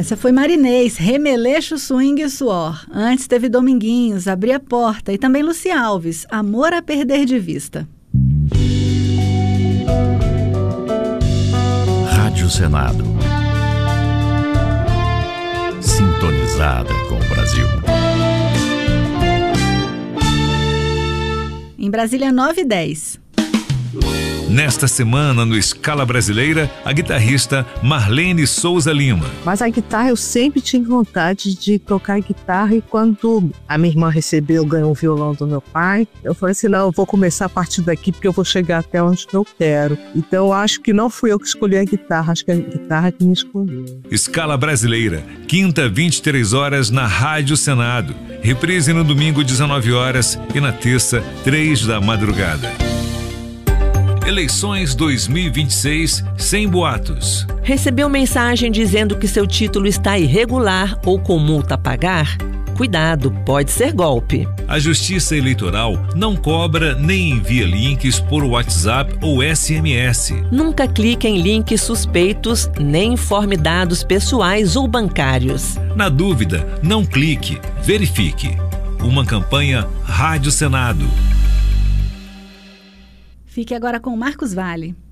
Essa foi Marinês, Remeleixo, Swing e Suor. Antes teve Dominguinhos, Abri a Porta, e também Luci Alves, Amor a Perder de Vista. Rádio Senado. Sintonizada com o Brasil. Em Brasília, 9h10. Nesta semana, no Escala Brasileira, a guitarrista Marlene Souza Lima. Mas a guitarra, eu sempre tive vontade de tocar guitarra, e quando a minha irmã ganhou o violão do meu pai, eu falei assim, não, eu vou começar a partir daqui porque eu vou chegar até onde eu quero. Então eu acho que não fui eu que escolhi a guitarra, acho que a guitarra que me escolheu. Escala Brasileira, quinta, 23 horas na Rádio Senado. Reprise no domingo, 19 horas e na terça, 3 da madrugada. Eleições 2026 sem boatos. Recebeu mensagem dizendo que seu título está irregular ou com multa a pagar? Cuidado, pode ser golpe. A Justiça Eleitoral não cobra nem envia links por WhatsApp ou SMS. Nunca clique em links suspeitos, nem informe dados pessoais ou bancários. Na dúvida, não clique, verifique. Uma campanha Rádio Senado. Fique agora com Marcos Valle.